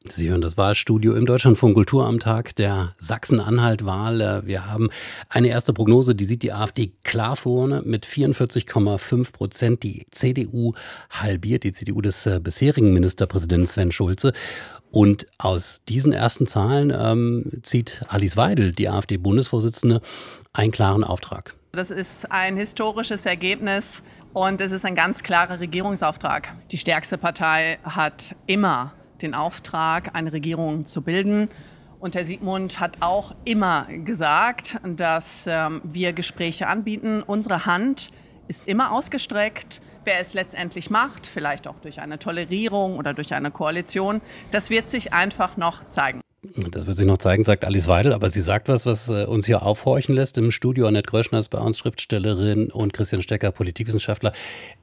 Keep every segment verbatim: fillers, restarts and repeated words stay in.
Sie hören das Wahlstudio im Deutschlandfunk Kultur am Tag der Sachsen-Anhalt-Wahl. Wir haben eine erste Prognose, die sieht die AfD klar vorne mit vierundvierzig Komma fünf Prozent. Die C D U halbiert, die C D U des bisherigen Ministerpräsidenten Sven Schulze. Und aus diesen ersten Zahlen ähm, zieht Alice Weidel, die AfD-Bundesvorsitzende, einen klaren Auftrag. Das ist ein historisches Ergebnis und es ist ein ganz klarer Regierungsauftrag. Die stärkste Partei hat immer den Auftrag, eine Regierung zu bilden. Und Herr Siegmund hat auch immer gesagt, dass ähm, wir Gespräche anbieten. Unsere Hand ist immer ausgestreckt. Wer es letztendlich macht, vielleicht auch durch eine Tolerierung oder durch eine Koalition, das wird sich einfach noch zeigen. Das wird sich noch zeigen, sagt Alice Weidel, aber sie sagt was, was uns hier aufhorchen lässt im Studio. Annette Gröschner ist bei uns Schriftstellerin und Christian Stecker, Politikwissenschaftler.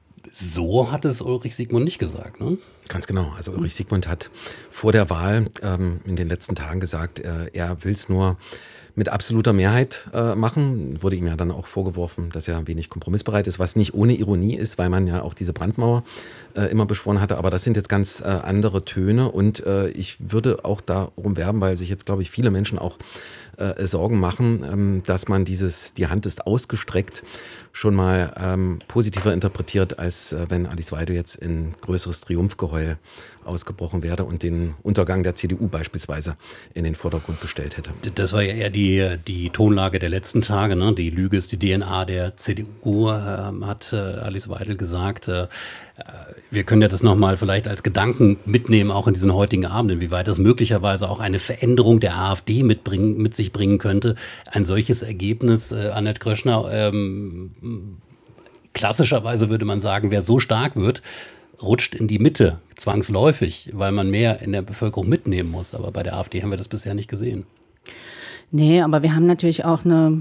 So hat es Ulrich Siegmund nicht gesagt, ne? Ganz genau. Also Ulrich Siegmund hat vor der Wahl ähm, in den letzten Tagen gesagt, äh, er will es nur mit absoluter Mehrheit äh, machen. Wurde ihm ja dann auch vorgeworfen, dass er wenig kompromissbereit ist, was nicht ohne Ironie ist, weil man ja auch diese Brandmauer äh, immer beschworen hatte. Aber das sind jetzt ganz äh, andere Töne und äh, ich würde auch darum werben, weil sich jetzt, glaube ich, viele Menschen auch äh, Sorgen machen, ähm, dass man dieses, die Hand ist ausgestreckt, schon mal ähm, positiver interpretiert, als äh, wenn Alice Weidel jetzt in größeres Triumphgeheul ausgebrochen wäre und den Untergang der C D U beispielsweise in den Vordergrund gestellt hätte. Das war ja eher die, die Tonlage der letzten Tage, ne? Die Lüge ist die D N A der C D U, äh, hat äh, Alice Weidel gesagt. Äh, wir können ja das nochmal vielleicht als Gedanken mitnehmen, auch in diesen heutigen Abend, inwieweit das möglicherweise auch eine Veränderung der AfD mitbringen, mit sich bringen könnte. Ein solches Ergebnis, äh, Annette Gröschner, ähm, klassischerweise würde man sagen, wer so stark wird, rutscht in die Mitte, zwangsläufig, weil man mehr in der Bevölkerung mitnehmen muss. Aber bei der AfD haben wir das bisher nicht gesehen. Nee, aber wir haben natürlich auch eine,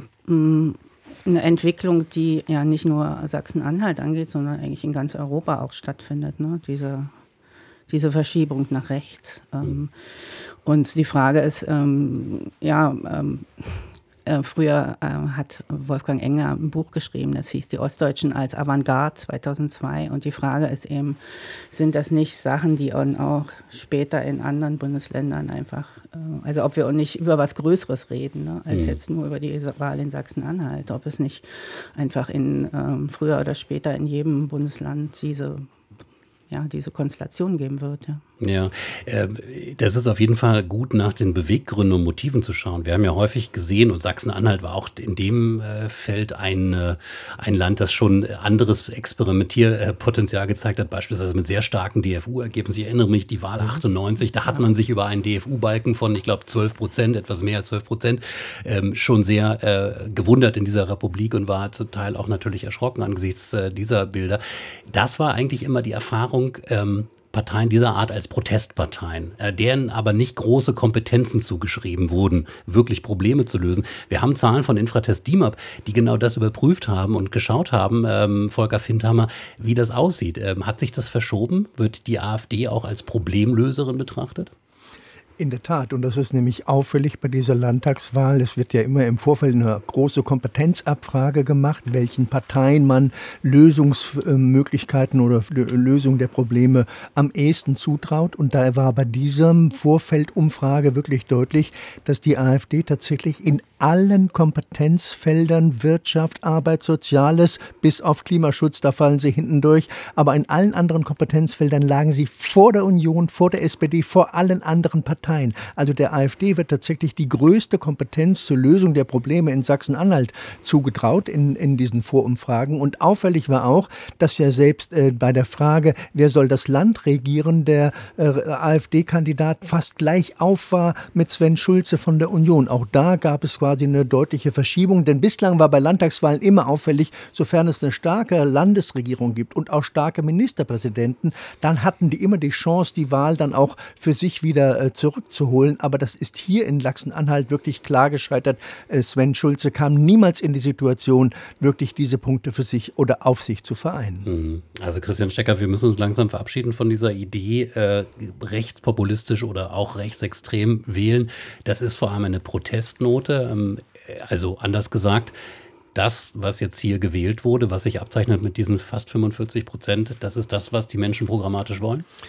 eine Entwicklung, die ja nicht nur Sachsen-Anhalt angeht, sondern eigentlich in ganz Europa auch stattfindet, ne? Diese, diese Verschiebung nach rechts. Mhm. Und die Frage ist, ähm, ja, ähm, Äh, früher äh, hat Wolfgang Engler ein Buch geschrieben, das hieß Die Ostdeutschen als Avantgarde zweitausendzwei. Und die Frage ist eben, sind das nicht Sachen, die auch später in anderen Bundesländern einfach, äh, also ob wir nicht über was Größeres reden, ne, als mhm. jetzt nur über die Wahl in Sachsen-Anhalt, ob es nicht einfach in ähm, früher oder später in jedem Bundesland diese ja, diese Konstellation geben wird. Ja, ja äh, das ist auf jeden Fall gut, nach den Beweggründen und Motiven zu schauen. Wir haben ja häufig gesehen, und Sachsen-Anhalt war auch in dem äh, Feld ein, äh, ein Land, das schon anderes Experimentierpotenzial gezeigt hat, beispielsweise mit sehr starken D F U-Ergebnissen. Ich erinnere mich, die Wahl achtundneunzig, da hat ja. man sich über einen D F U-Balken von, ich glaube, zwölf Prozent, etwas mehr als zwölf Prozent, ähm, schon sehr äh, gewundert in dieser Republik und war zum Teil auch natürlich erschrocken angesichts äh, dieser Bilder. Das war eigentlich immer die Erfahrung, Ähm, Parteien dieser Art als Protestparteien, äh, deren aber nicht große Kompetenzen zugeschrieben wurden, wirklich Probleme zu lösen. Wir haben Zahlen von Infratest DIMAP, die genau das überprüft haben und geschaut haben, ähm, Volker Findhammer, wie das aussieht. Ähm, hat sich das verschoben? Wird die AfD auch als Problemlöserin betrachtet? In der Tat, und das ist nämlich auffällig bei dieser Landtagswahl. Es wird ja immer im Vorfeld eine große Kompetenzabfrage gemacht, welchen Parteien man Lösungsmöglichkeiten oder Lösung der Probleme am ehesten zutraut. Und da war bei dieser Vorfeldumfrage wirklich deutlich, dass die AfD tatsächlich in allen Kompetenzfeldern, Wirtschaft, Arbeit, Soziales, bis auf Klimaschutz, da fallen sie hinten durch, aber in allen anderen Kompetenzfeldern lagen sie vor der Union, vor der S P D, vor allen anderen Parteien. Also der AfD wird tatsächlich die größte Kompetenz zur Lösung der Probleme in Sachsen-Anhalt zugetraut in, in diesen Vorumfragen. Und auffällig war auch, dass ja selbst äh, bei der Frage, wer soll das Land regieren, der äh, AfD-Kandidat fast gleich auf war mit Sven Schulze von der Union. Auch da gab es quasi eine deutliche Verschiebung, denn bislang war bei Landtagswahlen immer auffällig, sofern es eine starke Landesregierung gibt und auch starke Ministerpräsidenten, dann hatten die immer die Chance, die Wahl dann auch für sich wieder äh, zurückzuholen. Aber das ist hier in Sachsen-Anhalt wirklich klar gescheitert. Äh, Sven Schulze kam niemals in die Situation, wirklich diese Punkte für sich oder auf sich zu vereinen. Also Christian Stecker, wir müssen uns langsam verabschieden von dieser Idee, äh, rechtspopulistisch oder auch rechtsextrem wählen. Das ist vor allem eine Protestnote. Ähm, also anders gesagt, das, was jetzt hier gewählt wurde, was sich abzeichnet mit diesen fast fünfundvierzig Prozent, das ist das, was die Menschen programmatisch wollen?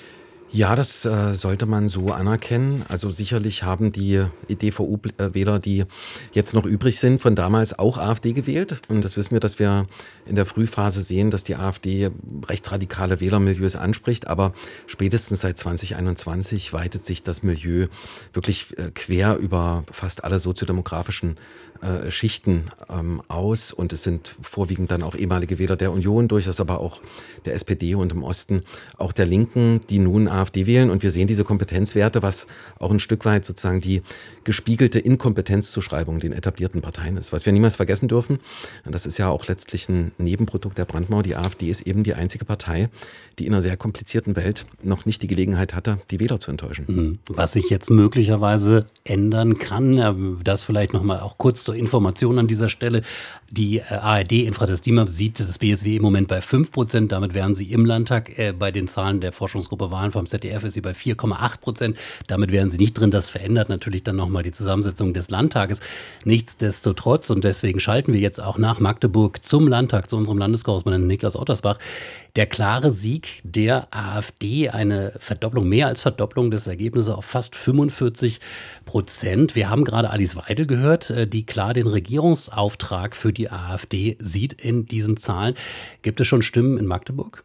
Ja, das äh, sollte man so anerkennen. Also sicherlich haben die D V U-Wähler, die jetzt noch übrig sind, von damals auch AfD gewählt. Und das wissen wir, dass wir in der Frühphase sehen, dass die AfD rechtsradikale Wählermilieus anspricht. Aber spätestens seit zwanzig einundzwanzig weitet sich das Milieu wirklich äh, quer über fast alle soziodemografischen äh, Schichten ähm, aus. Und es sind vorwiegend dann auch ehemalige Wähler der Union, durchaus aber auch der S P D und im Osten auch der Linken, die nun AfD wählen. Und wir sehen diese Kompetenzwerte, was auch ein Stück weit sozusagen die gespiegelte Inkompetenzzuschreibung den etablierten Parteien ist. Was wir niemals vergessen dürfen, und das ist ja auch letztlich ein Nebenprodukt der Brandmauer, die AfD ist eben die einzige Partei, die in einer sehr komplizierten Welt noch nicht die Gelegenheit hatte, die Wähler zu enttäuschen. Was sich jetzt möglicherweise ändern kann, das vielleicht nochmal auch kurz zur Information an dieser Stelle. Die A R D-Infratest-DIMAP sieht das B S W im Moment bei fünf Prozent, damit wären sie im Landtag. Äh, bei den Zahlen der Forschungsgruppe Wahlen vom Z D F ist sie bei vier Komma acht Prozent. Damit wären sie nicht drin. Das verändert natürlich dann nochmal die Zusammensetzung des Landtages. Nichtsdestotrotz, und deswegen schalten wir jetzt auch nach Magdeburg zum Landtag, zu unserem Landeskorrespondenten Niklas Ottersbach, der klare Sieg der AfD, eine Verdopplung, mehr als Verdopplung des Ergebnisses auf fast fünfundvierzig Prozent. Wir haben gerade Alice Weidel gehört, die klar den Regierungsauftrag für die AfD sieht in diesen Zahlen. Gibt es schon Stimmen in Magdeburg?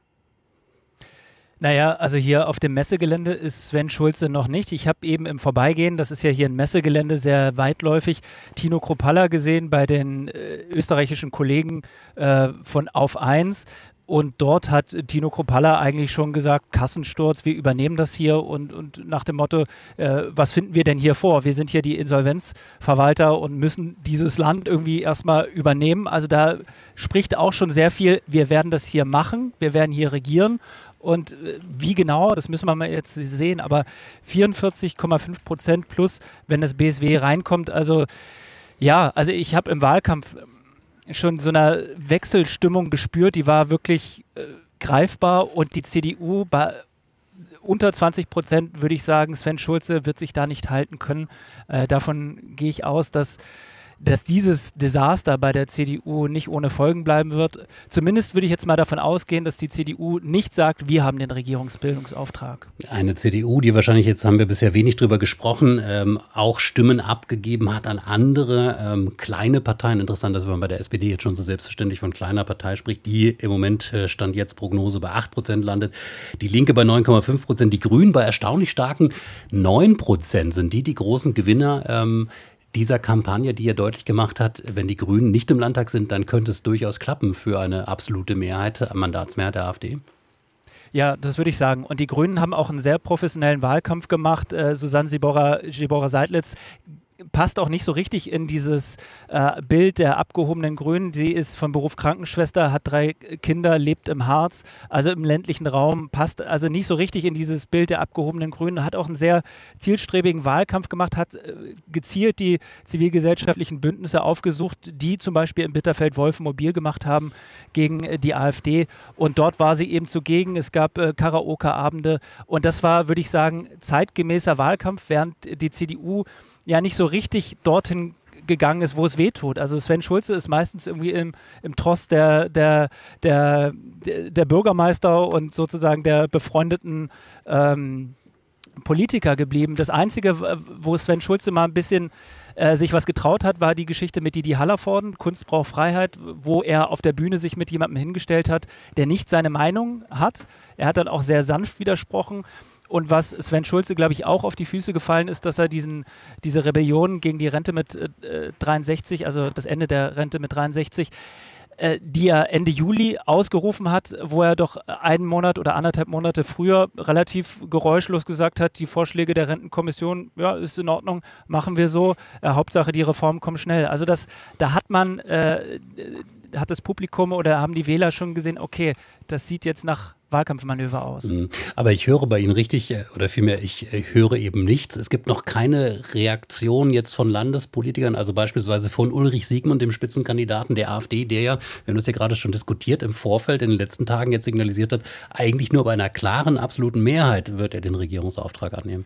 Naja, also hier auf dem Messegelände ist Sven Schulze noch nicht. Ich habe eben im Vorbeigehen, das ist ja hier ein Messegelände, sehr weitläufig, Tino Kruppalla gesehen bei den äh, österreichischen Kollegen äh, von Auf eins. Und dort hat Tino Kruppalla eigentlich schon gesagt, Kassensturz, wir übernehmen das hier und, und nach dem Motto, äh, was finden wir denn hier vor? Wir sind hier die Insolvenzverwalter und müssen dieses Land irgendwie erstmal übernehmen. Also da spricht auch schon sehr viel, wir werden das hier machen, wir werden hier regieren. Und äh, wie genau, das müssen wir mal jetzt sehen, aber vierundvierzig Komma fünf Prozent plus, wenn das B S W reinkommt. Also ja, also ich habe im Wahlkampf schon so eine Wechselstimmung gespürt, die war wirklich äh, greifbar und die C D U bei unter zwanzig Prozent, würde ich sagen, Sven Schulze wird sich da nicht halten können. Äh, davon gehe ich aus, dass dass dieses Desaster bei der C D U nicht ohne Folgen bleiben wird. Zumindest würde ich jetzt mal davon ausgehen, dass die C D U nicht sagt, wir haben den Regierungsbildungsauftrag. Eine C D U, die wahrscheinlich, jetzt haben wir bisher wenig drüber gesprochen, ähm, auch Stimmen abgegeben hat an andere ähm, kleine Parteien. Interessant, dass man bei der S P D jetzt schon so selbstverständlich von kleiner Partei spricht, die im Moment äh, Stand jetzt Prognose bei acht Prozent landet. Die Linke bei neun Komma fünf Prozent, die Grünen bei erstaunlich starken neun Prozent sind die die großen Gewinner ähm, dieser Kampagne, die er deutlich gemacht hat, wenn die Grünen nicht im Landtag sind, dann könnte es durchaus klappen für eine absolute Mehrheit, Mandatsmehrheit der AfD. Ja, das würde ich sagen. Und die Grünen haben auch einen sehr professionellen Wahlkampf gemacht. Äh, Susanne Sibora-Seidlitz passt auch nicht so richtig in dieses äh, Bild der abgehobenen Grünen. Sie ist von Beruf Krankenschwester, hat drei Kinder, lebt im Harz, also im ländlichen Raum, passt also nicht so richtig in dieses Bild der abgehobenen Grünen, hat auch einen sehr zielstrebigen Wahlkampf gemacht, hat äh, gezielt die zivilgesellschaftlichen Bündnisse aufgesucht, die zum Beispiel in Bitterfeld-Wolfen mobil gemacht haben gegen äh, die AfD, und dort war sie eben zugegen. Es gab äh, Karaoke-Abende und das war, würde ich sagen, zeitgemäßer Wahlkampf, während die C D U ja nicht so richtig dorthin gegangen ist, wo es weh tut. Also Sven Schulze ist meistens irgendwie im, im Trost der, der, der, der Bürgermeister und sozusagen der befreundeten ähm, Politiker geblieben. Das Einzige, wo Sven Schulze mal ein bisschen äh, sich was getraut hat, war die Geschichte mit Didi Hallervorden, Kunst braucht Freiheit, wo er auf der Bühne sich mit jemandem hingestellt hat, der nicht seine Meinung hat. Er hat dann auch sehr sanft widersprochen. Und was Sven Schulze, glaube ich, auch auf die Füße gefallen ist, dass er diesen, diese Rebellion gegen die Rente mit äh, dreiundsechzig, also das Ende der Rente mit dreiundsechzig, äh, die er Ende Juli ausgerufen hat, wo er doch einen Monat oder anderthalb Monate früher relativ geräuschlos gesagt hat, die Vorschläge der Rentenkommission, ja, ist in Ordnung, machen wir so, äh, Hauptsache die Reformen kommen schnell. Also das, da hat man, äh, hat das Publikum oder haben die Wähler schon gesehen, okay, das sieht jetzt nach Wahlkampfmanöver aus. Aber ich höre bei Ihnen richtig, oder vielmehr, ich höre eben nichts. Es gibt noch keine Reaktion jetzt von Landespolitikern, also beispielsweise von Ulrich Siegmund, dem Spitzenkandidaten der AfD, der ja, wir haben das ja gerade schon diskutiert, im Vorfeld in den letzten Tagen jetzt signalisiert hat, eigentlich nur bei einer klaren, absoluten Mehrheit wird er den Regierungsauftrag annehmen.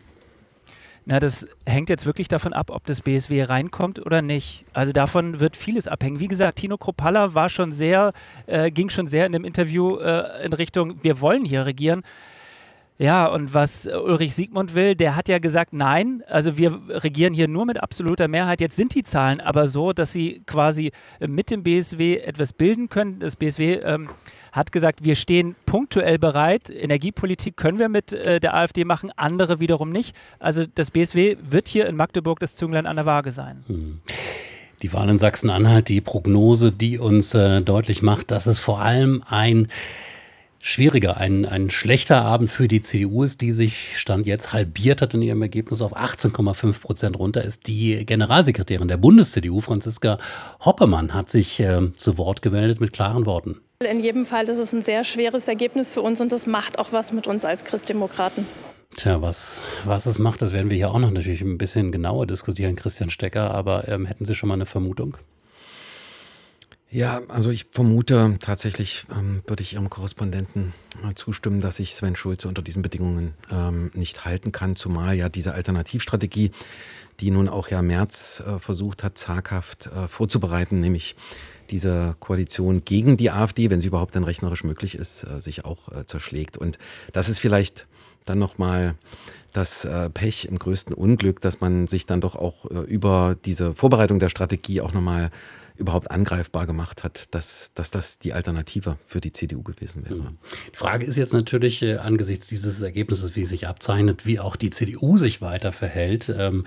Na, das hängt jetzt wirklich davon ab, ob das B S W reinkommt oder nicht. Also davon wird vieles abhängen. Wie gesagt, Tino Kruppalla war schon sehr, äh, ging schon sehr in dem Interview äh, in Richtung, wir wollen hier regieren. Ja, und was Ulrich Siegmund will, der hat ja gesagt, nein, also wir regieren hier nur mit absoluter Mehrheit. Jetzt sind die Zahlen aber so, dass sie quasi mit dem B S W etwas bilden können. Das B S W ähm, hat gesagt, wir stehen punktuell bereit. Energiepolitik können wir mit äh, der AfD machen, andere wiederum nicht. Also das B S W wird hier in Magdeburg das Zünglein an der Waage sein. Hm. Die Wahl in Sachsen-Anhalt, die Prognose, die uns äh, deutlich macht, dass es vor allem ein schwieriger, ein, ein schlechter Abend für die C D U ist, die sich Stand jetzt halbiert hat in ihrem Ergebnis auf achtzehn Komma fünf Prozent runter ist. Die Generalsekretärin der Bundes-C D U, Franziska Hoppemann, hat sich äh, zu Wort gemeldet mit klaren Worten. In jedem Fall ist es ein sehr schweres Ergebnis für uns und das macht auch was mit uns als Christdemokraten. Tja, was, was es macht, das werden wir hier auch noch natürlich ein bisschen genauer diskutieren, Christian Stecker, aber ähm, hätten Sie schon mal eine Vermutung? Ja, also ich vermute tatsächlich, ähm, würde ich Ihrem Korrespondenten äh, zustimmen, dass sich Sven Schulze unter diesen Bedingungen ähm, nicht halten kann, zumal ja diese Alternativstrategie, die nun auch ja Merz äh, versucht hat, zaghaft äh, vorzubereiten, nämlich diese Koalition gegen die AfD, wenn sie überhaupt dann rechnerisch möglich ist, äh, sich auch äh, zerschlägt. Und das ist vielleicht dann nochmal das äh, Pech im größten Unglück, dass man sich dann doch auch äh, über diese Vorbereitung der Strategie auch nochmal überhaupt angreifbar gemacht hat, dass, dass das die Alternative für die C D U gewesen wäre. Die Frage ist jetzt natürlich äh, angesichts dieses Ergebnisses, wie es sich abzeichnet, wie auch die C D U sich weiter verhält. Ähm,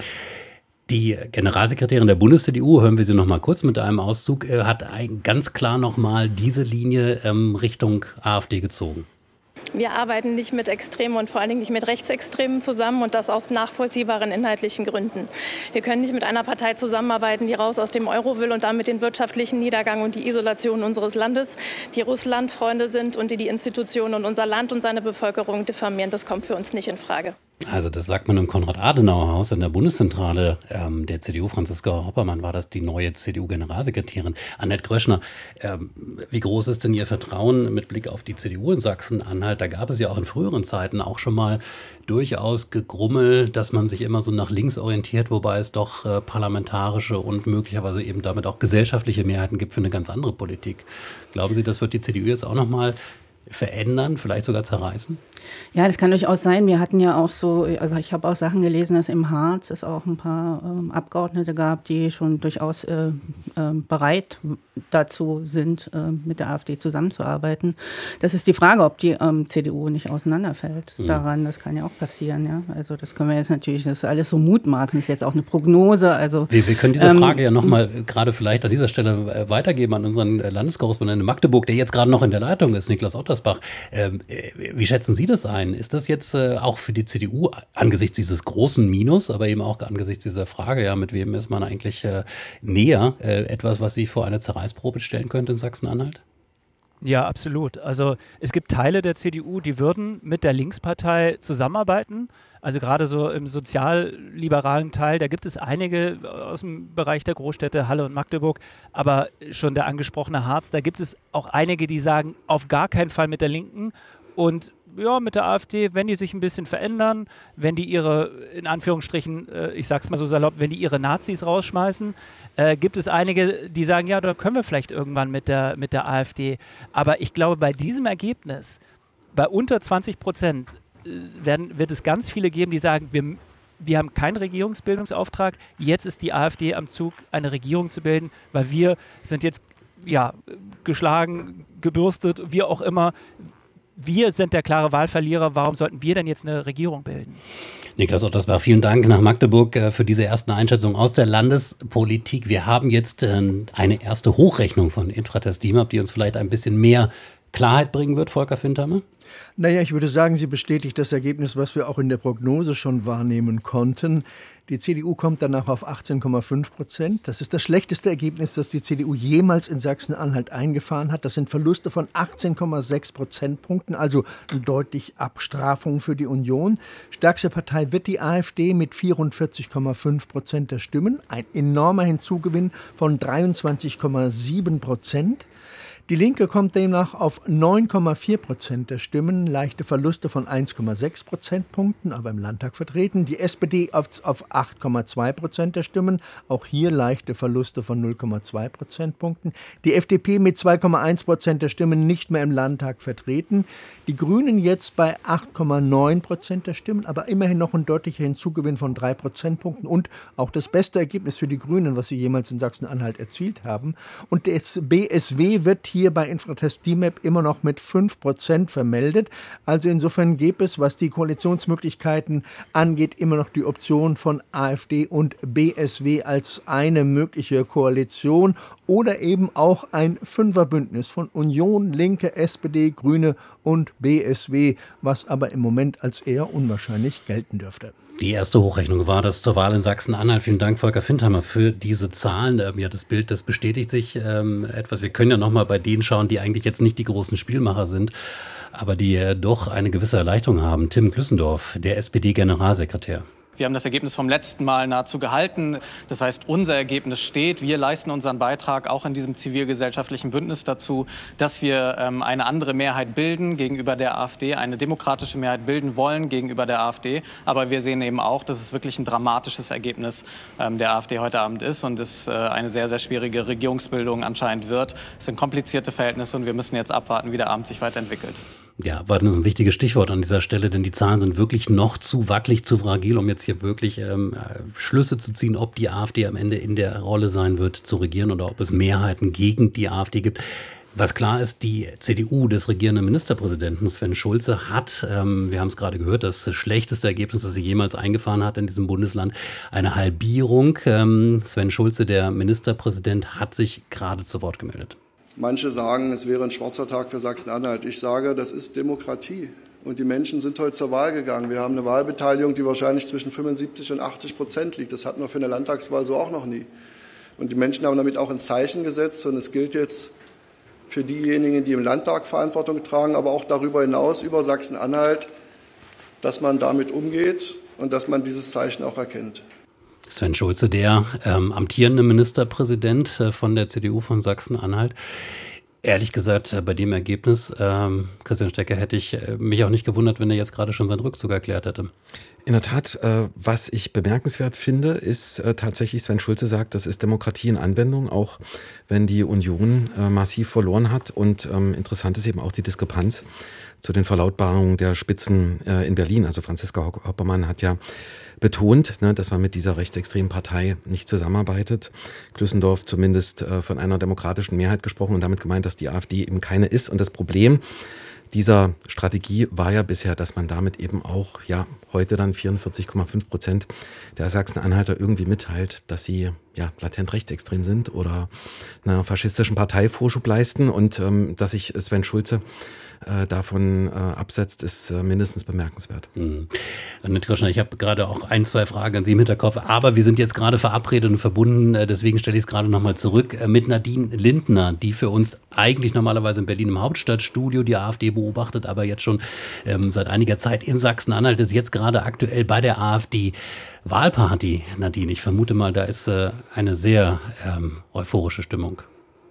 die Generalsekretärin der Bundes-C D U, hören wir sie noch mal kurz mit einem Auszug, äh, hat ein, ganz klar noch mal diese Linie ähm, Richtung AfD gezogen. Wir arbeiten nicht mit Extremen und vor allen Dingen nicht mit Rechtsextremen zusammen und das aus nachvollziehbaren inhaltlichen Gründen. Wir können nicht mit einer Partei zusammenarbeiten, die raus aus dem Euro will und damit den wirtschaftlichen Niedergang und die Isolation unseres Landes, die Russlandfreunde sind und die die Institutionen und unser Land und seine Bevölkerung diffamieren. Das kommt für uns nicht in Frage. Also das sagt man im Konrad-Adenauer-Haus in der Bundeszentrale ähm, der C D U. Franziska Hoppemann war das, die neue C D U-Generalsekretärin. Annette Gröschner, ähm, wie groß ist denn Ihr Vertrauen mit Blick auf die C D U in Sachsen-Anhalt? Da gab es ja auch in früheren Zeiten auch schon mal durchaus Gegrummel, dass man sich immer so nach links orientiert, wobei es doch äh, parlamentarische und möglicherweise eben damit auch gesellschaftliche Mehrheiten gibt für eine ganz andere Politik. Glauben Sie, das wird die C D U jetzt auch noch mal verändern, vielleicht sogar zerreißen? Ja, das kann durchaus sein. Wir hatten ja auch so, also ich habe auch Sachen gelesen, dass im Harz es auch ein paar ähm, Abgeordnete gab, die schon durchaus äh, äh, bereit dazu sind, äh, mit der AfD zusammenzuarbeiten. Das ist die Frage, ob die ähm, C D U nicht auseinanderfällt mhm. daran. Das kann ja auch passieren. Ja? Also das können wir jetzt natürlich, das ist alles so mutmaßen, das ist jetzt auch eine Prognose. Also, wir, wir können diese ähm, Frage ja nochmal gerade vielleicht an dieser Stelle weitergeben an unseren Landeskorrespondenten in Magdeburg, der jetzt gerade noch in der Leitung ist, Niklas Ottersbach. Ähm, wie schätzen Sie das ein? Ist das jetzt äh, auch für die C D U angesichts dieses großen Minus, aber eben auch angesichts dieser Frage, ja, mit wem ist man eigentlich äh, näher, äh, etwas, was Sie vor eine Zerreißprobe stellen könnte in Sachsen-Anhalt? Ja, absolut. Also es gibt Teile der C D U, die würden mit der Linkspartei zusammenarbeiten. Also gerade so im sozialliberalen Teil, da gibt es einige aus dem Bereich der Großstädte, Halle und Magdeburg, aber schon der angesprochene Harz, da gibt es auch einige, die sagen, auf gar keinen Fall mit der Linken und ja, mit der AfD, wenn die sich ein bisschen verändern, wenn die ihre, in Anführungsstrichen, äh, ich sag's mal so salopp, wenn die ihre Nazis rausschmeißen, äh, gibt es einige, die sagen, ja, da können wir vielleicht irgendwann mit der, mit der AfD. Aber ich glaube, bei diesem Ergebnis, bei unter zwanzig Prozent, äh, werden, wird es ganz viele geben, die sagen, wir, wir haben keinen Regierungsbildungsauftrag, jetzt ist die AfD am Zug, eine Regierung zu bilden, weil wir sind jetzt, ja, geschlagen, gebürstet, wie auch immer. Wir sind der klare Wahlverlierer. Warum sollten wir denn jetzt eine Regierung bilden? Niklas Ottersbach, vielen Dank nach Magdeburg äh, für diese ersten Einschätzungen aus der Landespolitik. Wir haben jetzt äh, eine erste Hochrechnung von Infratest DIMAP, die uns vielleicht ein bisschen mehr Klarheit bringen wird, Volker Finterme. Naja, ich würde sagen, sie bestätigt das Ergebnis, was wir auch in der Prognose schon wahrnehmen konnten. Die C D U kommt danach auf achtzehn Komma fünf Prozent. Das ist das schlechteste Ergebnis, das die C D U jemals in Sachsen-Anhalt eingefahren hat. Das sind Verluste von achtzehn Komma sechs Prozentpunkten, also eine deutliche Abstrafung für die Union. Stärkste Partei wird die AfD mit vierundvierzig Komma fünf Prozent der Stimmen. Ein enormer Hinzugewinn von dreiundzwanzig Komma sieben Prozent. Die Linke kommt demnach auf neun Komma vier Prozent der Stimmen, leichte Verluste von eins Komma sechs Prozentpunkten, aber im Landtag vertreten. Die S P D auf, auf acht Komma zwei Prozent der Stimmen, auch hier leichte Verluste von null Komma zwei Prozentpunkten. Die F D P mit zwei Komma eins Prozent der Stimmen nicht mehr im Landtag vertreten. Die Grünen jetzt bei acht Komma neun Prozent der Stimmen, aber immerhin noch ein deutlicher Hinzugewinn von drei Prozentpunkten und auch das beste Ergebnis für die Grünen, was sie jemals in Sachsen-Anhalt erzielt haben. Und das B S W wird hier bei Infratest D M A P immer noch mit fünf Prozent vermeldet. Also insofern gäbe es, was die Koalitionsmöglichkeiten angeht, immer noch die Option von AfD und B S W als eine mögliche Koalition oder eben auch ein Fünferbündnis von Union, Linke, S P D, Grüne und B S W, was aber im Moment als eher unwahrscheinlich gelten dürfte. Die erste Hochrechnung war das zur Wahl in Sachsen-Anhalt. Vielen Dank, Volker Findheimer, für diese Zahlen. Ja, das Bild, das bestätigt sich ähm, etwas. Wir können ja noch mal bei denen schauen, die eigentlich jetzt nicht die großen Spielmacher sind, aber die äh, doch eine gewisse Erleichterung haben. Tim Klüssendorf, der S P D-Generalsekretär. Wir haben das Ergebnis vom letzten Mal nahezu gehalten. Das heißt, unser Ergebnis steht. Wir leisten unseren Beitrag auch in diesem zivilgesellschaftlichen Bündnis dazu, dass wir ähm, eine andere Mehrheit bilden gegenüber der AfD, eine demokratische Mehrheit bilden wollen gegenüber der AfD. Aber wir sehen eben auch, dass es wirklich ein dramatisches Ergebnis ähm, der AfD heute Abend ist und es äh, eine sehr, sehr schwierige Regierungsbildung anscheinend wird. Es sind komplizierte Verhältnisse und wir müssen jetzt abwarten, wie der Abend sich weiterentwickelt. Ja, warten ist ein wichtiges Stichwort an dieser Stelle, denn die Zahlen sind wirklich noch zu wackelig, zu fragil, um jetzt hier wirklich ähm, Schlüsse zu ziehen, ob die AfD am Ende in der Rolle sein wird, zu regieren oder ob es Mehrheiten gegen die AfD gibt. Was klar ist, die C D U des regierenden Ministerpräsidenten Sven Schulze hat, ähm, wir haben es gerade gehört, das schlechteste Ergebnis, das sie jemals eingefahren hat in diesem Bundesland, eine Halbierung. Ähm, Sven Schulze, der Ministerpräsident, hat sich gerade zu Wort gemeldet. Manche sagen, es wäre ein schwarzer Tag für Sachsen-Anhalt. Ich sage, das ist Demokratie. Und die Menschen sind heute zur Wahl gegangen. Wir haben eine Wahlbeteiligung, die wahrscheinlich zwischen fünfundsiebzig und achtzig Prozent liegt. Das hatten wir für eine Landtagswahl so auch noch nie. Und die Menschen haben damit auch ein Zeichen gesetzt. Und es gilt jetzt für diejenigen, die im Landtag Verantwortung tragen, aber auch darüber hinaus, über Sachsen-Anhalt, dass man damit umgeht und dass man dieses Zeichen auch erkennt. Sven Schulze, der ähm, amtierende Ministerpräsident äh, von der C D U von Sachsen-Anhalt. Ehrlich gesagt, äh, bei dem Ergebnis, ähm, Christian Stecker, hätte ich äh, mich auch nicht gewundert, wenn er jetzt gerade schon seinen Rückzug erklärt hätte. In der Tat, äh, was ich bemerkenswert finde, ist äh, tatsächlich, Sven Schulze sagt, das ist Demokratie in Anwendung, auch wenn die Union äh, massiv verloren hat. Und ähm, interessant ist eben auch die Diskrepanz zu den Verlautbarungen der Spitzen äh, in Berlin. Also Franziska Hoppermann hat ja betont, ne, dass man mit dieser rechtsextremen Partei nicht zusammenarbeitet. Klüssendorf zumindest äh, von einer demokratischen Mehrheit gesprochen und damit gemeint, dass die AfD eben keine ist. Und das Problem dieser Strategie war ja bisher, dass man damit eben auch ja heute dann vierundvierzig Komma fünf Prozent der Sachsen-Anhalter irgendwie mitteilt, dass sie ja latent rechtsextrem sind oder einer faschistischen Partei Vorschub leisten. Und ähm, dass sich Sven Schulze äh, davon äh, absetzt, ist äh, mindestens bemerkenswert. Mhm. Ich habe gerade auch ein, zwei Fragen an Sie im Hinterkopf, aber wir sind jetzt gerade verabredet und verbunden, deswegen stelle ich es gerade nochmal zurück, mit Nadine Lindner, die für uns eigentlich normalerweise in Berlin im Hauptstadtstudio die AfD beobachtet, aber jetzt schon ähm, seit einiger Zeit in Sachsen-Anhalt ist, jetzt gerade aktuell bei der AfD. Wahlparty, Nadine, ich vermute mal, da ist äh, eine sehr ähm, euphorische Stimmung.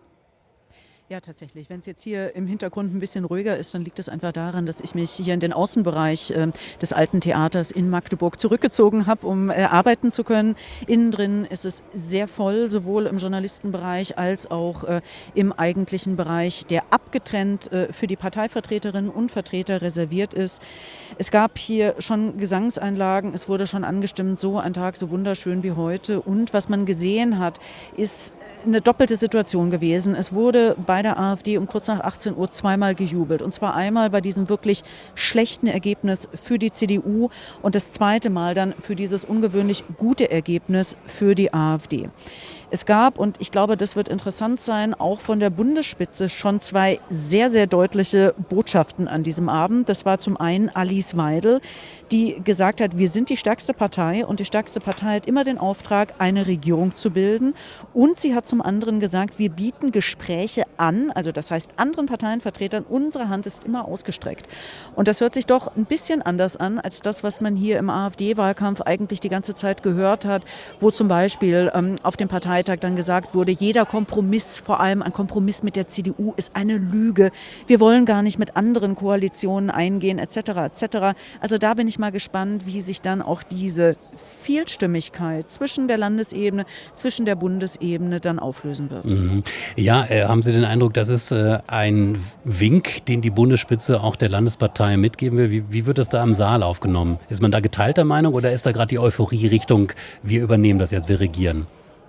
Ja, tatsächlich. Wenn es jetzt hier im Hintergrund ein bisschen ruhiger ist, dann liegt es einfach daran, dass ich mich hier in den Außenbereich äh, des Alten Theaters in Magdeburg zurückgezogen habe, um äh, arbeiten zu können. Innen drin ist es sehr voll, sowohl im Journalistenbereich als auch äh, im eigentlichen Bereich, der abgetrennt äh, für die Parteivertreterinnen und Vertreter reserviert ist. Es gab hier schon Gesangseinlagen, es wurde schon angestimmt, so ein Tag so wunderschön wie heute. Und was man gesehen hat, ist eine doppelte Situation gewesen. Es wurde bei der AfD um kurz nach achtzehn Uhr zweimal gejubelt. Und zwar einmal bei diesem wirklich schlechten Ergebnis für die C D U und das zweite Mal dann für dieses ungewöhnlich gute Ergebnis für die AfD. Es gab, und ich glaube, das wird interessant sein, auch von der Bundesspitze schon zwei sehr, sehr deutliche Botschaften an diesem Abend. Das war zum einen Alice Weidel, die gesagt hat, wir sind die stärkste Partei und die stärkste Partei hat immer den Auftrag, eine Regierung zu bilden. Und sie hat zum anderen gesagt, wir bieten Gespräche an. an, also das heißt anderen Parteienvertretern, unsere Hand ist immer ausgestreckt. Und das hört sich doch ein bisschen anders an, als das, was man hier im AfD-Wahlkampf eigentlich die ganze Zeit gehört hat, wo zum Beispiel ähm, auf dem Parteitag dann gesagt wurde, jeder Kompromiss, vor allem ein Kompromiss mit der C D U, ist eine Lüge. Wir wollen gar nicht mit anderen Koalitionen eingehen, et cetera et cetera. Also da bin ich mal gespannt, wie sich dann auch diese Vielstimmigkeit zwischen der Landesebene, zwischen der Bundesebene dann auflösen wird. Mhm. Ja, äh, haben Sie den Eindruck, das ist äh, ein Wink, den die Bundesspitze auch der Landespartei mitgeben will? Wie, wie wird das da im Saal aufgenommen? Ist man da geteilter Meinung oder ist da gerade die Euphorie Richtung, wir übernehmen das jetzt, wir regieren?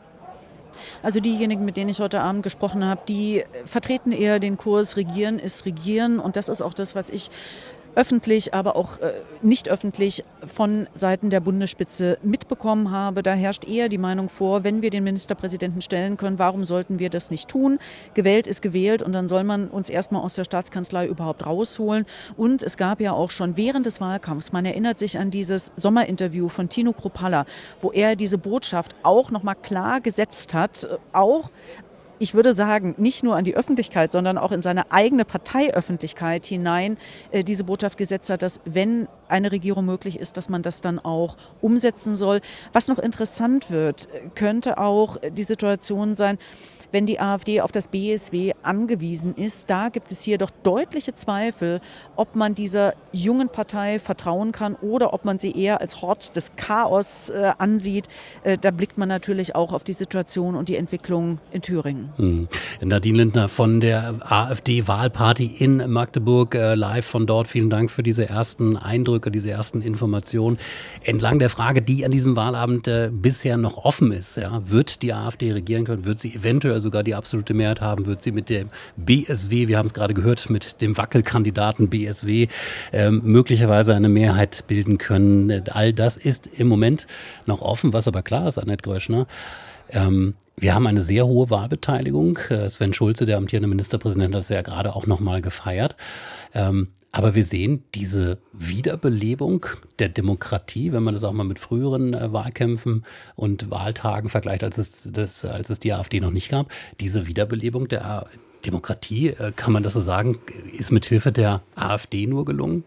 Also diejenigen, mit denen ich heute Abend gesprochen habe, die vertreten eher den Kurs, Regieren ist Regieren. Und das ist auch das, was ich öffentlich, aber auch äh, nicht öffentlich von Seiten der Bundesspitze mitbekommen habe. Da herrscht eher die Meinung vor, wenn wir den Ministerpräsidenten stellen können, warum sollten wir das nicht tun? Gewählt ist gewählt und dann soll man uns erstmal aus der Staatskanzlei überhaupt rausholen. Und es gab ja auch schon während des Wahlkampfs, man erinnert sich an dieses Sommerinterview von Tino Kruppalla, wo er diese Botschaft auch nochmal klar gesetzt hat, auch ich würde sagen, nicht nur an die Öffentlichkeit, sondern auch in seine eigene Parteiöffentlichkeit hinein äh, diese Botschaft gesetzt hat, dass wenn eine Regierung möglich ist, dass man das dann auch umsetzen soll. Was noch interessant wird, könnte auch die Situation sein, wenn die AfD auf das B S W angewiesen ist. Da gibt es hier doch deutliche Zweifel, ob man dieser jungen Partei vertrauen kann oder ob man sie eher als Hort des Chaos äh, ansieht. Äh, da blickt man natürlich auch auf die Situation und die Entwicklung in Thüringen. Mhm. Nadine Lindner von der AfD-Wahlparty in Magdeburg, äh, live von dort. Vielen Dank für diese ersten Eindrücke, diese ersten Informationen. Entlang der Frage, die an diesem Wahlabend äh, bisher noch offen ist, ja, wird die AfD regieren können, wird sie eventuell sogar die absolute Mehrheit haben, wird sie mit dem B S W, wir haben es gerade gehört, mit dem Wackelkandidaten B S W ähm, möglicherweise eine Mehrheit bilden können. All das ist im Moment noch offen, was aber klar ist, Annette Gröschner. Ähm, wir haben eine sehr hohe Wahlbeteiligung. Äh, Sven Schulze, der amtierende Ministerpräsident, hat es ja gerade auch nochmal gefeiert. Ähm, aber wir sehen diese Wiederbelebung der Demokratie, wenn man das auch mal mit früheren äh, Wahlkämpfen und Wahltagen vergleicht, als es, das, als es die AfD noch nicht gab. Diese Wiederbelebung der äh, Demokratie, äh, kann man das so sagen, ist mit Hilfe der AfD nur gelungen?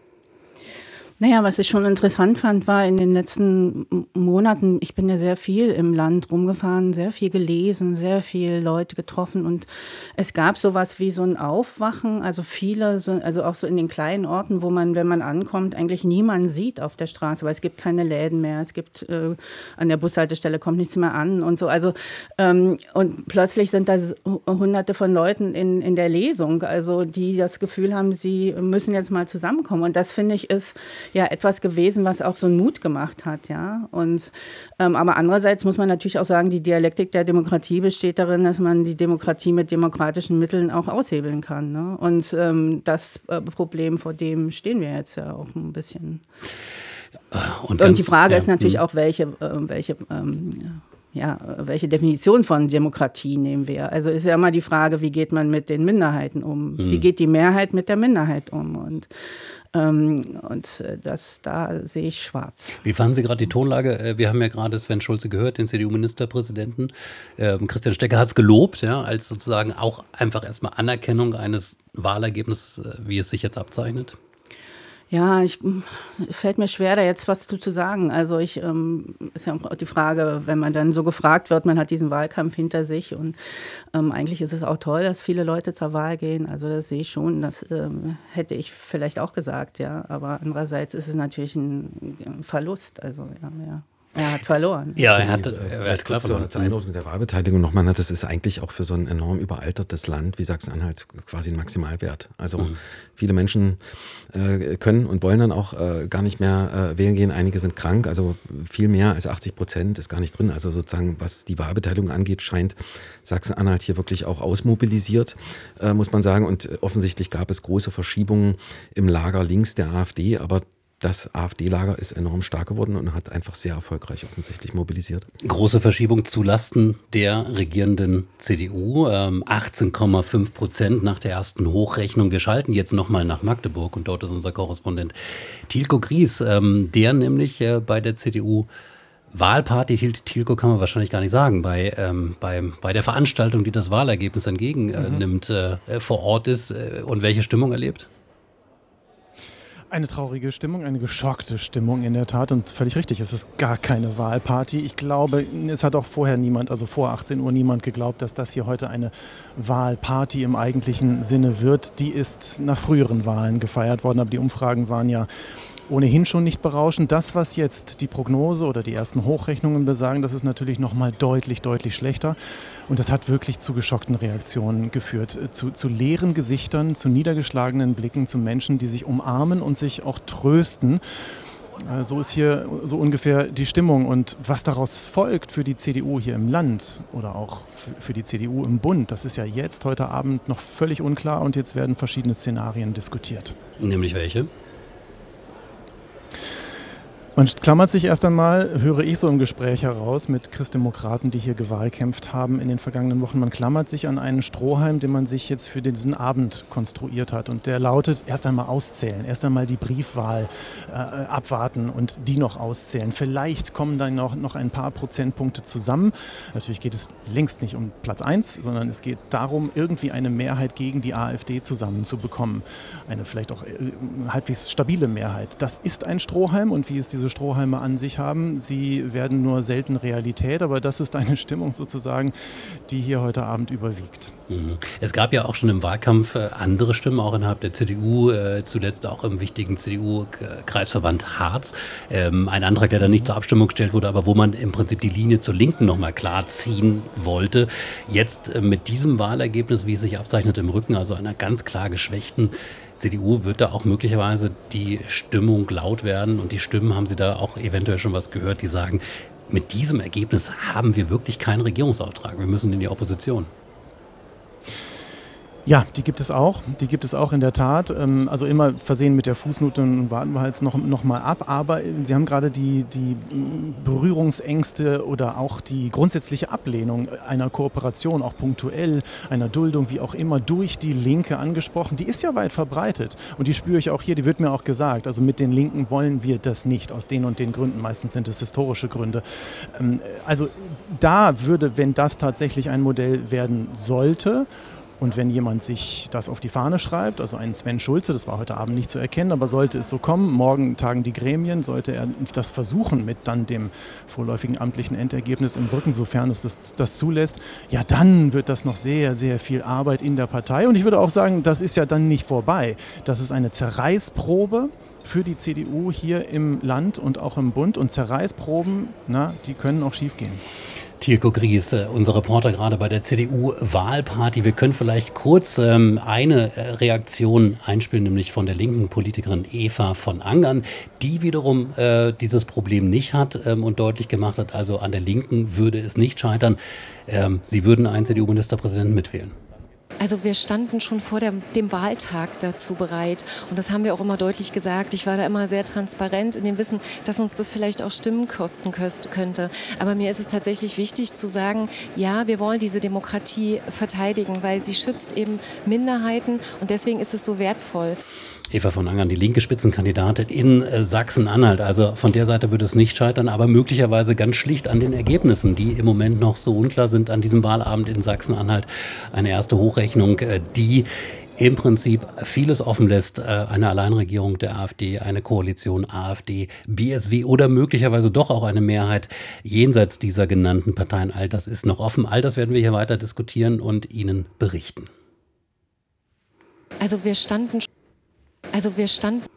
Naja, was ich schon interessant fand, war in den letzten Monaten, ich bin ja sehr viel im Land rumgefahren, sehr viel gelesen, sehr viele Leute getroffen und es gab sowas wie so ein Aufwachen, also viele, also auch so in den kleinen Orten, wo man, wenn man ankommt, eigentlich niemanden sieht auf der Straße, weil es gibt keine Läden mehr, es gibt, äh, an der Bushaltestelle kommt nichts mehr an und so, also ähm, und plötzlich sind da hunderte von Leuten in, in der Lesung, also die das Gefühl haben, sie müssen jetzt mal zusammenkommen und das finde ich ist ja etwas gewesen, was auch so einen Mut gemacht hat, ja. Und ähm, aber andererseits muss man natürlich auch sagen, die Dialektik der Demokratie besteht darin, dass man die Demokratie mit demokratischen Mitteln auch aushebeln kann. Ne? Und ähm, das äh, Problem, vor dem stehen wir jetzt ja auch ein bisschen. Und, ganz, Und die Frage ja, ist natürlich auch, welche, äh, welche ähm, ja, welche Definition von Demokratie nehmen wir? Also ist ja immer die Frage, wie geht man mit den Minderheiten um? Mhm. Wie geht die Mehrheit mit der Minderheit um? Und ähm, und das, da sehe ich schwarz. Wie fanden Sie gerade die Tonlage? Wir haben ja gerade Sven Schulze gehört, den C D U-Ministerpräsidenten. Ähm, Christian Stecker hat es gelobt, ja, als sozusagen auch einfach erstmal Anerkennung eines Wahlergebnisses, wie es sich jetzt abzeichnet. Ja, ich, fällt mir schwer, da jetzt was zu, zu sagen. Also ich, ähm, ist ja auch die Frage, wenn man dann so gefragt wird, man hat diesen Wahlkampf hinter sich und ähm, eigentlich ist es auch toll, dass viele Leute zur Wahl gehen. Also das sehe ich schon, das ähm, hätte ich vielleicht auch gesagt, ja. Aber andererseits ist es natürlich ein, ein Verlust, also ja, mehr. Er hat verloren. Ja, also er hat, er hat klar zur, zur Einordnung der Wahlbeteiligung nochmal, das ist eigentlich auch für so ein enorm überaltertes Land wie Sachsen-Anhalt quasi ein Maximalwert. Also mhm. viele Menschen äh, können und wollen dann auch äh, gar nicht mehr äh, wählen gehen. Einige sind krank, also viel mehr als achtzig Prozent ist gar nicht drin. Also sozusagen, was die Wahlbeteiligung angeht, scheint Sachsen-Anhalt hier wirklich auch ausmobilisiert, äh, muss man sagen. Und offensichtlich gab es große Verschiebungen im Lager links der AfD, aber das AfD-Lager ist enorm stark geworden und hat einfach sehr erfolgreich offensichtlich mobilisiert. Große Verschiebung zulasten der regierenden C D U, ähm, achtzehn Komma fünf Prozent nach der ersten Hochrechnung. Wir schalten jetzt nochmal nach Magdeburg und dort ist unser Korrespondent Tilko Gries, ähm, der nämlich äh, bei der C D U Wahlparty, Thilko, kann man wahrscheinlich gar nicht sagen, bei, ähm, bei, bei der Veranstaltung, die das Wahlergebnis entgegennimmt, äh, äh, vor Ort ist äh, und welche Stimmung erlebt? Eine traurige Stimmung, eine geschockte Stimmung in der Tat und völlig richtig, es ist gar keine Wahlparty. Ich glaube, es hat auch vorher niemand, also vor achtzehn Uhr niemand geglaubt, dass das hier heute eine Wahlparty im eigentlichen Sinne wird. Die ist nach früheren Wahlen gefeiert worden, aber die Umfragen waren ja ohnehin schon nicht berauschend. Das, was jetzt die Prognose oder die ersten Hochrechnungen besagen, das ist natürlich noch mal deutlich, deutlich schlechter. Und das hat wirklich zu geschockten Reaktionen geführt. Zu, zu leeren Gesichtern, zu niedergeschlagenen Blicken, zu Menschen, die sich umarmen und sich auch trösten. So ist hier so ungefähr die Stimmung. Und was daraus folgt für die C D U hier im Land oder auch für die C D U im Bund, das ist ja jetzt, heute Abend, noch völlig unklar. Und jetzt werden verschiedene Szenarien diskutiert. Nämlich welche? Man klammert sich erst einmal, höre ich so im Gespräch heraus, mit Christdemokraten, die hier gewahlkämpft haben in den vergangenen Wochen, man klammert sich an einen Strohhalm, den man sich jetzt für diesen Abend konstruiert hat. Und der lautet, erst einmal auszählen, erst einmal die Briefwahl äh, abwarten und die noch auszählen. Vielleicht kommen dann noch, noch ein paar Prozentpunkte zusammen. Natürlich geht es längst nicht um Platz eins, sondern es geht darum, irgendwie eine Mehrheit gegen die AfD zusammenzubekommen. Eine vielleicht auch äh, halbwegs stabile Mehrheit. Das ist ein Strohhalm und wie es diese Strohhalme an sich haben. Sie werden nur selten Realität, aber das ist eine Stimmung sozusagen, die hier heute Abend überwiegt. Es gab ja auch schon im Wahlkampf andere Stimmen, auch innerhalb der C D U, zuletzt auch im wichtigen C D U-Kreisverband Harz. Ein Antrag, der dann nicht zur Abstimmung gestellt wurde, aber wo man im Prinzip die Linie zur Linken nochmal klar ziehen wollte. Jetzt mit diesem Wahlergebnis, wie es sich abzeichnet, im Rücken, also einer ganz klar geschwächten C D U, wird da auch möglicherweise die Stimmung laut werden und die Stimmen, haben Sie da auch eventuell schon was gehört, die sagen, mit diesem Ergebnis haben wir wirklich keinen Regierungsauftrag, wir müssen in die Opposition. Ja, die gibt es auch. Die gibt es auch in der Tat. Also immer versehen mit der Fußnote und warten wir halt noch, noch mal ab. Aber Sie haben gerade die, die Berührungsängste oder auch die grundsätzliche Ablehnung einer Kooperation, auch punktuell, einer Duldung, wie auch immer, durch die Linke angesprochen. Die ist ja weit verbreitet. Und die spüre ich auch hier, die wird mir auch gesagt. Also mit den Linken wollen wir das nicht, aus den und den Gründen. Meistens sind es historische Gründe. Also da würde, wenn das tatsächlich ein Modell werden sollte, und wenn jemand sich das auf die Fahne schreibt, also einen Sven Schulze, das war heute Abend nicht zu erkennen, aber sollte es so kommen, morgen tagen die Gremien, sollte er das versuchen mit dann dem vorläufigen amtlichen Endergebnis im Rücken, sofern es das, das zulässt, ja, dann wird das noch sehr, sehr viel Arbeit in der Partei. Und ich würde auch sagen, das ist ja dann nicht vorbei. Das ist eine Zerreißprobe für die C D U hier im Land und auch im Bund. Und Zerreißproben, na, die können auch schief gehen. Thilko Gries, unser Reporter gerade bei der C D U-Wahlparty. Wir können vielleicht kurz ähm, eine Reaktion einspielen, nämlich von der linken Politikerin Eva von Angern, die wiederum äh, dieses Problem nicht hat ähm, und deutlich gemacht hat, also an der Linken würde es nicht scheitern. Ähm, sie würden einen C D U-Ministerpräsidenten mitwählen. Also wir standen schon vor der, dem Wahltag dazu bereit und das haben wir auch immer deutlich gesagt. Ich war da immer sehr transparent in dem Wissen, dass uns das vielleicht auch Stimmen kosten könnte. Aber mir ist es tatsächlich wichtig zu sagen, ja, wir wollen diese Demokratie verteidigen, weil sie schützt eben Minderheiten und deswegen ist es so wertvoll. Eva von Angern, die linke Spitzenkandidatin in äh, Sachsen-Anhalt. Also von der Seite würde es nicht scheitern, aber möglicherweise ganz schlicht an den Ergebnissen, die im Moment noch so unklar sind an diesem Wahlabend in Sachsen-Anhalt. Eine erste Hochrechnung, äh, die im Prinzip vieles offen lässt. Äh, eine Alleinregierung der AfD, eine Koalition AfD, B S W oder möglicherweise doch auch eine Mehrheit jenseits dieser genannten Parteien. All das ist noch offen. All das werden wir hier weiter diskutieren und Ihnen berichten. Also wir standen Also wir standen